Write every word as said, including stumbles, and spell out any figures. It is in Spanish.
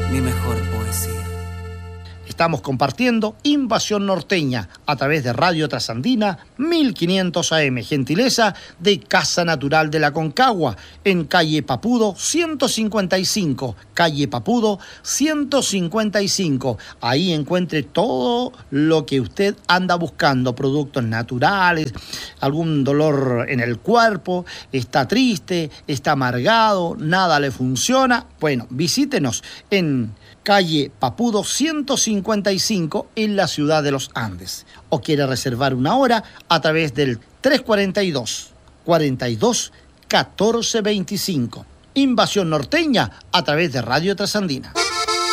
mi mejor poesía. Estamos compartiendo Invasión Norteña a través de Radio Trasandina mil quinientos A M, gentileza de Casa Natural de la Concagua, en calle Papudo ciento cincuenta y cinco, calle Papudo ciento cincuenta y cinco. Ahí encuentre todo lo que usted anda buscando, productos naturales, algún dolor en el cuerpo, está triste, está amargado, nada le funciona. Bueno, visítenos en calle Papudo ciento cincuenta y cinco en la ciudad de los Andes. O quiere reservar una hora a través del tres cuarenta y dos, cuarenta y dos, catorce veinticinco. Invasión Norteña a través de Radio Trasandina.